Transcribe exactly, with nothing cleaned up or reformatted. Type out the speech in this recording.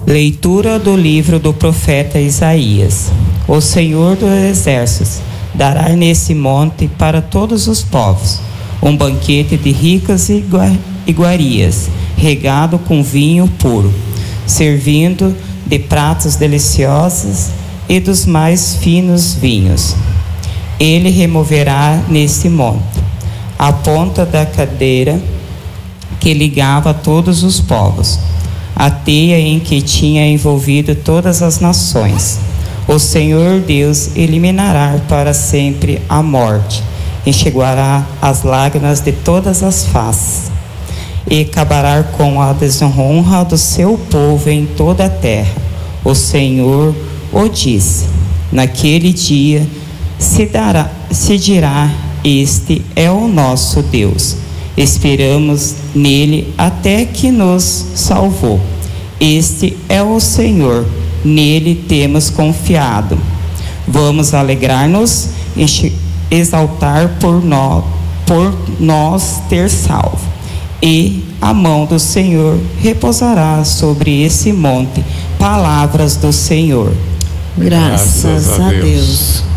Leitura do livro do profeta Isaías. O Senhor dos Exércitos dará nesse monte para todos os povos um banquete de ricas iguarias, regado com vinho puro, servindo de pratos deliciosos e dos mais finos vinhos. Ele removerá nesse monte a ponta da cadeira que ligava todos os povos, a teia em que tinha envolvido todas as nações. O Senhor Deus eliminará para sempre a morte, enxugará as lágrimas de todas as faces, e acabará com a desonra do seu povo em toda a terra. O Senhor o disse. Naquele dia se dará, se dirá: este é o nosso Deus. Esperamos nele até que nos salvou. Este é o Senhor, nele temos confiado. Vamos alegrar-nos e exaltar por nós, por nós ter salvo. E a mão do Senhor repousará sobre esse monte. Palavras do Senhor. Graças, Graças a Deus. Deus.